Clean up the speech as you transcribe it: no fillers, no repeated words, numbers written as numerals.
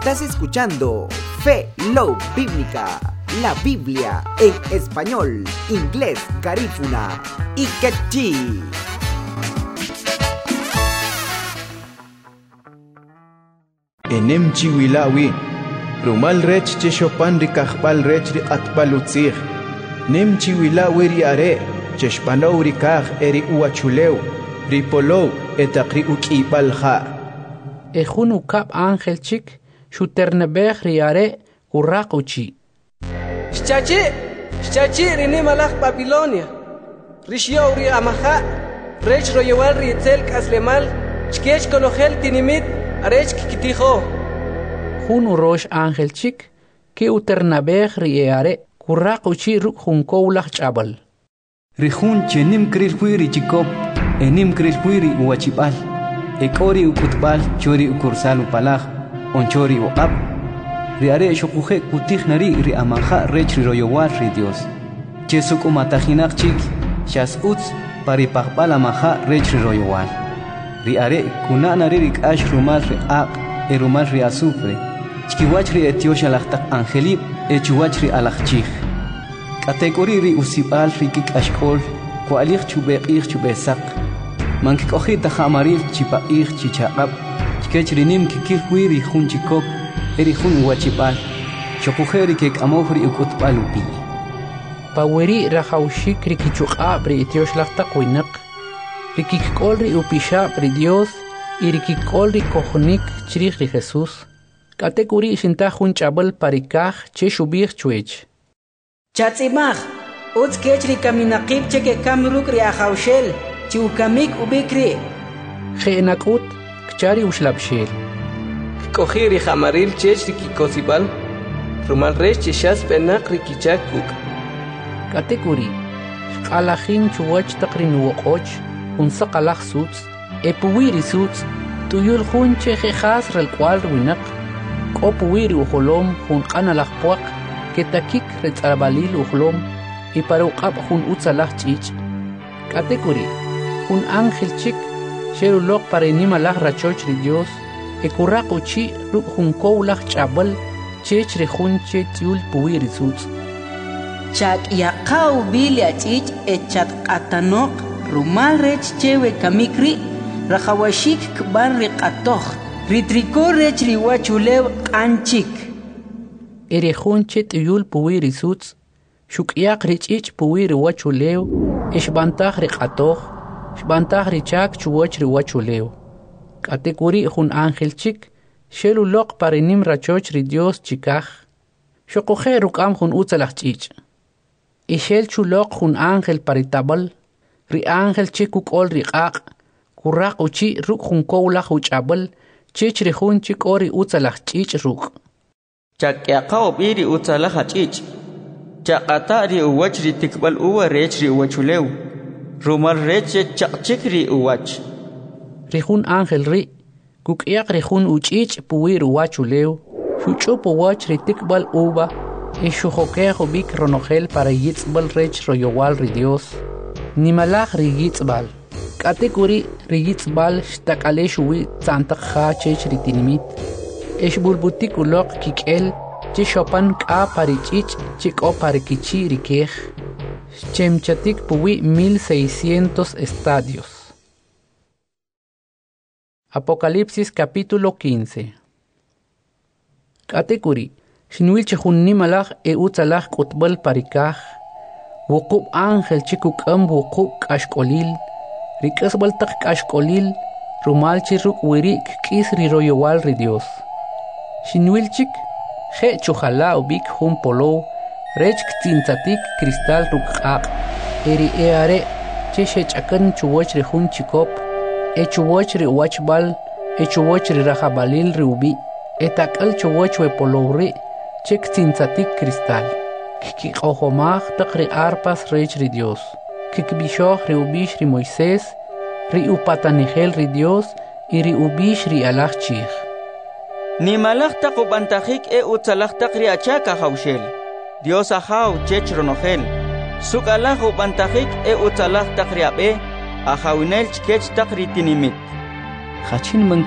Estás escuchando Fe Love Bíblica, la Biblia en español, inglés, garífuna y quechí. Enem chiwilawi, rumal rech cheshopan rikajpal rech riqatpalutzig. Nem chiwilawi riare, cheshpanow rikaj eri uachuleu, ripolow etaqri ukipalja. Ejun ukap ángel chik, shuternebej riare urraquchi. Shchachi rini malach Babilonia. Rishyo ri amaja, rech royewal rietzel kaslemal, chkech konogel tinimit, arech kikitijo. Jun urosh ángel chik, ki uternebej riare urraquchi ruk junkoulach chabal. Rihun chenim krilhuiri chikop, enim krilhuiri uachipal. Ekori ukutbal chori ukursal upalaj, onchori uqab. Riare shokuje kutij nari ri amaja rech royowal ri Dios. Chesuk umatajinak chik, shas utz paripakbal amaja rech royowal. Riare kuna nari rikash rumal ri aq, erumal ri azufre. Chkiwach ri etiosha lachtak angelib, echuwach ri alachchij. Kategori ri usibal ri kikashkol, kualich chubeqich chubesak. Manki kohita hamaril chipaich chichaqab, chkech rinim kikilhuiri jun chikop, eri jun uachipal, shokujeri kek amofri ukutpalupi. Paweri rajaushik rikichuqab ri etioshlachtak winak, rikikol ri upishab ri Dios, y rikikol ri kojonik chrij ri Jesús. Kategori shinta jun chabal parikaj che shubich chuech. Chatzimaj, utz kech ri kaminaqib cheke kamruk ri ajaushel. Chiukamik ubikri. Jeenakut, kchari ushlabshel. Kohiri hamaril chech rikikosibal, rumal rech cheshas penak rikichak kuk. Kategori, shqalajin chuwach taqrin woqoch, unsaqalaj suts, epuwiri suts, tuyul jun chejejas relkwal winak, kopuwiri ujolom jun qanalaj ketakik retzarabalil ujolom, y paruqab jun utzalaj chich. Kategori, un ángel chik, sherulok para inimalaj rachoch ri Dios, ekurraquchi ruk junkoulaj chabal, chech ri junche tiul puwiri suts. Chak yaqaw bilia chich echat qatanok, rumal rech chewe kamikri, rajawashik kban riqatoch, ritriko rech riwachulew qanchik. Eri junche tiul puwiri suts, shukyak richich puwiri wachulew, ishbantaj riqatoch, shbantaj richak chuwach riwachulew. Kategori jun ángel chik, shelu lok parinim rachoch ri Dios chikaj, shokoje rukam jun utzalaj chich. Ishel chulok jun ángel paritabal, ri ángel chik ukol riqaq, kuraq uchi ruk jun koulaj uchabal, chich ri jun chik ori utzalaj chich ruk. Chakyaqaw biri utzalaj chich. Chaqata ri uwach ri tikbal uwa rech ri uwachulew. Rumal rech chaqchik ri uwach. Rihun ángel ri, kukyak rihun uchich puwir uwachulew, shuchup uwach ri tikbal uba, y shujokejo bik ronogel para yitzbal rech royowal ri Dios. Nimalaj ri yitzbal. Kategori ri yitzbal shtakale shuwi tzantakha chech ri tinimit. Eshbulbutik ulok kikel, Chishopan ka parichich chiko parikichi rikej. Chemchatik puwi 1600 estadios. Apocalipsis capítulo 15. Kategori. Shinwil chihunni malach utzalach kutbal parikaj. Wukub ángel chikuk wukub kashkolil. Rikasbal tak kashkolil. Rumal chiruk wirik kis riroyowal ri Dios. Shinwil chik. Je chujala ubik jun polo, rech ktinzatik cristal rukaq, eri eare, che shechakan chuwach ri jun chikop, chuwach ri wachbal, chuwach ri rajabalil ri ubi, etakal chuwach we polo ri, che ktinzatik cristal. Kikijomaj tak ri arpas rech ri Dios, kikbishoh ri ubish ri Moisés, ri upatanigel ri Dios, y ri ubish ri alaj chij. Ni malachta kubantajik utzalachta kriachaka haushel. Dios ahau chech ronogel. Suk alahu bantajik utzalachta kriabe, ahawinel chkech takritinimit. Hachin